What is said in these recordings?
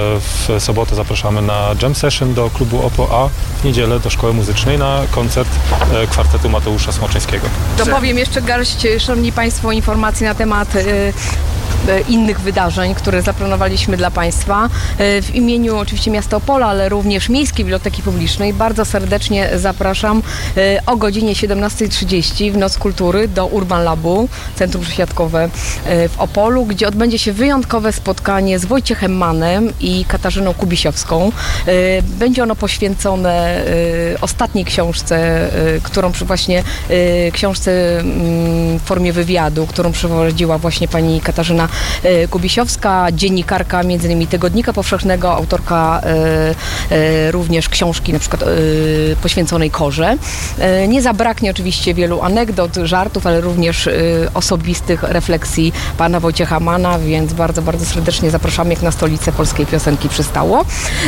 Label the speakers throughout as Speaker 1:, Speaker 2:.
Speaker 1: W sobotę zapraszamy na jam session do klubu Opo, a w niedzielę do szkoły muzycznej na koncert kwartetu Mateusza Smoczyńskiego.
Speaker 2: Dopowiem jeszcze garść, szanowni państwo, informacji na temat innych wydarzeń, które zaplanowaliśmy dla Państwa. W imieniu oczywiście miasta Opola, ale również Miejskiej Biblioteki Publicznej bardzo serdecznie zapraszam o godzinie 17:30 w Noc Kultury do Urban Labu, Centrum Przesiadkowe w Opolu, gdzie odbędzie się wyjątkowe spotkanie z Wojciechem Mannem i Katarzyną Kubisiowską. Będzie ono poświęcone ostatniej książce, którą książce w formie wywiadu, którą przeprowadziła właśnie pani Katarzyna Kubisiowska, dziennikarka m.in. Tygodnika Powszechnego, autorka również książki na przykład poświęconej Korze. Nie zabraknie oczywiście wielu anegdot, żartów, ale również osobistych refleksji pana Wojciecha Manna, więc bardzo, bardzo serdecznie zapraszamy, jak na stolicę polskiej piosenki przystało.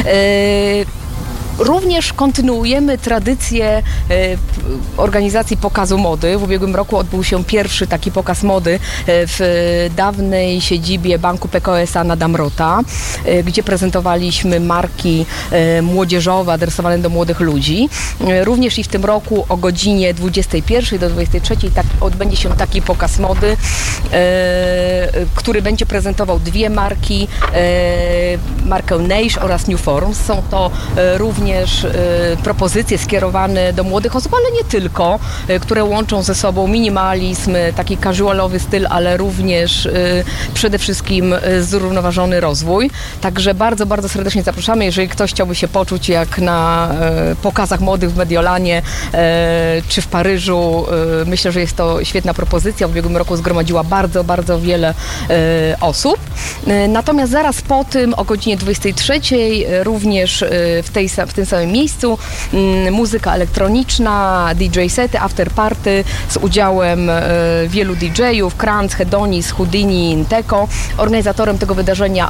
Speaker 2: Również kontynuujemy tradycję organizacji pokazu mody. W ubiegłym roku odbył się pierwszy taki pokaz mody w dawnej siedzibie Banku PKO SA na Damrota, gdzie prezentowaliśmy marki młodzieżowe adresowane do młodych ludzi. Również i w tym roku o godzinie 21 do 23 odbędzie się taki pokaz mody, który będzie prezentował dwie marki, markę Neish oraz New Forms. Są to również propozycje skierowane do młodych osób, ale nie tylko, które łączą ze sobą minimalizm, taki casualowy styl, ale również przede wszystkim zrównoważony rozwój. Także bardzo, bardzo serdecznie zapraszamy, jeżeli ktoś chciałby się poczuć jak na pokazach mody w Mediolanie czy w Paryżu. Myślę, że jest to świetna propozycja. W ubiegłym roku zgromadziła bardzo, bardzo wiele osób. Natomiast zaraz po tym o godzinie 23 również w tym samym miejscu muzyka elektroniczna, DJ sety, after party z udziałem wielu DJ-ów, Kranz, Hedonis, Houdini, Inteko. Organizatorem tego wydarzenia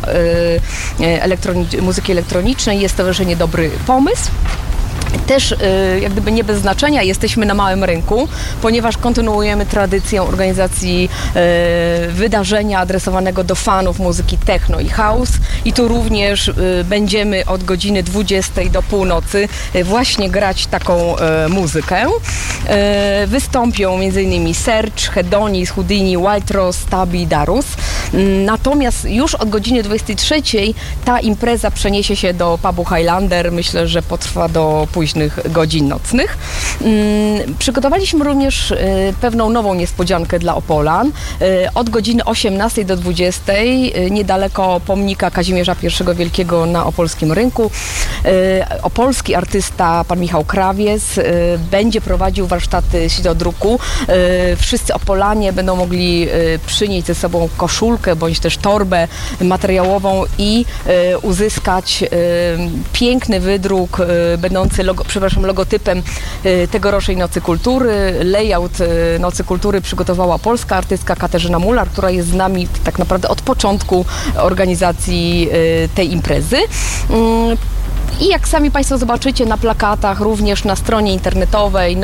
Speaker 2: muzyki elektronicznej jest Stowarzyszenie Dobry Pomysł. Też jak gdyby nie bez znaczenia jesteśmy na małym rynku, ponieważ kontynuujemy tradycję organizacji wydarzenia adresowanego do fanów muzyki techno i house i tu również będziemy od godziny 20 do północy właśnie grać taką muzykę. Wystąpią m.in. Serge, Hedonis, Houdini, White Rose, Tabi, Darus. Natomiast już od godziny 23 ta impreza przeniesie się do pubu Highlander. Myślę, że potrwa do późnych godzin nocnych. Przygotowaliśmy również pewną nową niespodziankę dla Opolan. Od godziny 18 do 20 niedaleko pomnika Kazimierza I Wielkiego na opolskim rynku opolski artysta pan Michał Krawiec będzie prowadził warsztaty sieciodruku. Wszyscy Opolanie będą mogli przynieść ze sobą koszulkę bądź też torbę materiałową i uzyskać piękny wydruk będący logotypem tegorocznej Nocy Kultury. Layout Nocy Kultury przygotowała polska artystka Katarzyna Mular, która jest z nami tak naprawdę od początku organizacji tej imprezy. I jak sami Państwo zobaczycie na plakatach, również na stronie internetowej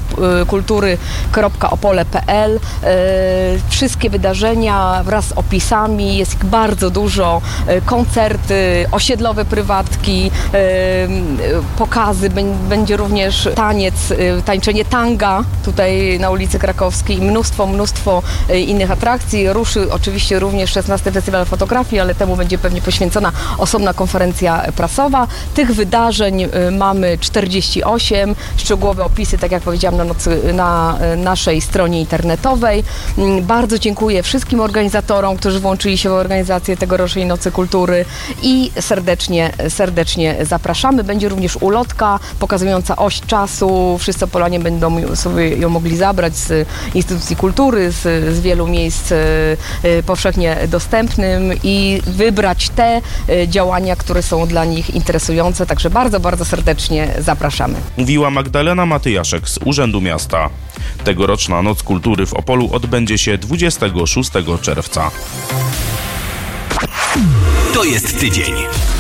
Speaker 2: nockultury.opole.pl wszystkie wydarzenia wraz z opisami, jest ich bardzo dużo, koncerty, osiedlowe prywatki, pokazy, będzie również tańczenie tanga tutaj na ulicy Krakowskiej, mnóstwo innych atrakcji. Ruszy oczywiście również 16. Festiwal Fotografii, ale temu będzie pewnie poświęcona osobna konferencja prasowa. Tych wydarzeń mamy 48, szczegółowe opisy, tak jak powiedziałam, na naszej stronie internetowej. Bardzo dziękuję wszystkim organizatorom, którzy włączyli się w organizację tegorocznej Nocy Kultury i serdecznie zapraszamy. Będzie również ulotka pokazująca oś czasu. Wszyscy Opolanie będą sobie ją mogli zabrać z instytucji kultury, z wielu miejsc powszechnie dostępnym i wybrać te działania, które są dla nich interesujące. Także bardzo, bardzo serdecznie zapraszamy.
Speaker 3: Mówiła Magdalena Matyjaszek z Urzędu Miasta. Tegoroczna Noc Kultury w Opolu odbędzie się 26 czerwca.
Speaker 4: To jest tydzień.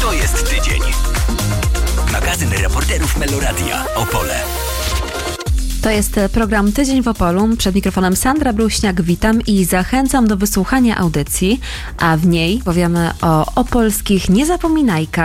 Speaker 4: Magazyn reporterów Meloradia Opole.
Speaker 5: To jest program Tydzień w Opolu. Przed mikrofonem Sandra Bruśniak. Witam i zachęcam do wysłuchania audycji, a w niej powiemy o opolskich niezapominajkach.